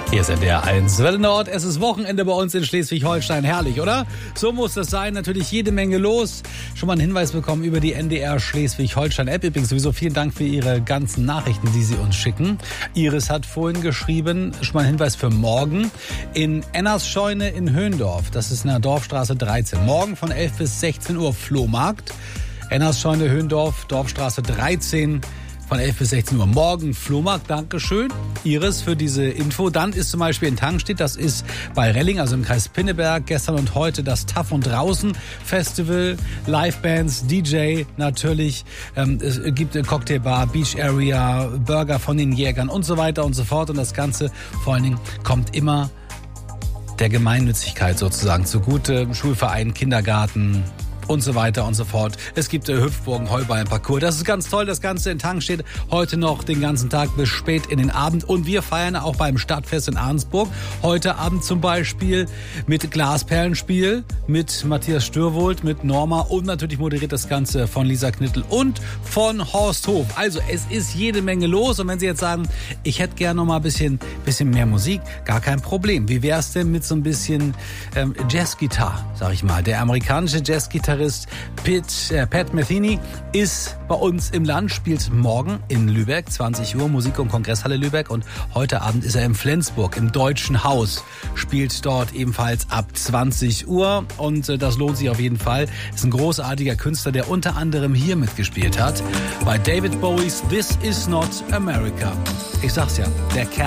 Hier ist der 1 Welle-Nord. Es ist Wochenende bei uns in Schleswig-Holstein. Herrlich, oder? So muss das sein. Natürlich jede Menge los. Schon mal einen Hinweis bekommen über die NDR Schleswig-Holstein-App. Übrigens sowieso vielen Dank für Ihre ganzen Nachrichten, die Sie uns schicken. Iris hat vorhin geschrieben, schon mal ein Hinweis für morgen. In Enners Scheune in Höhendorf. Das ist in der Dorfstraße 13. Morgen von 11 bis 16 Uhr Flohmarkt. Enners Scheune, Höhendorf, Dorfstraße 13. Von 11 bis 16 Uhr morgen Flohmarkt. Dankeschön, Iris, für diese Info. Dann ist zum Beispiel in Tangstedt, das ist bei Relling, also im Kreis Pinneberg, gestern und heute das Taff und Draußen Festival, Livebands, DJ natürlich. Es gibt eine Cocktailbar, Beach Area, Burger von den Jägern und so weiter und so fort. Und das Ganze vor allen Dingen kommt immer der Gemeinnützigkeit sozusagen zugute. Schulverein, Kindergarten und so weiter und so fort. Es gibt Hüpfburgen, Heuballenparcours. Das ist ganz toll. Das Ganze in Tangstedt heute noch den ganzen Tag bis spät in den Abend. Und wir feiern auch beim Stadtfest in Arnsburg. Heute Abend zum Beispiel mit Glasperlenspiel, mit Matthias Stürwold, mit Norma und natürlich moderiert das Ganze von Lisa Knittel und von Horst Hof. Also es ist jede Menge los. Und wenn Sie jetzt sagen, ich hätte gerne noch mal ein bisschen mehr Musik, gar kein Problem. Wie wäre es denn mit so ein bisschen Jazzgitarre, sag ich mal. Der amerikanische Jazzgitarrist Pat Metheny ist bei uns im Land, spielt morgen in Lübeck, 20 Uhr, Musik- und Kongresshalle Lübeck. Und heute Abend ist er in Flensburg im Deutschen Haus, spielt dort ebenfalls ab 20 Uhr. Und das lohnt sich auf jeden Fall. Ist ein großartiger Künstler, der unter anderem hier mitgespielt hat bei David Bowies This Is Not America. Ich sag's ja, der Kerl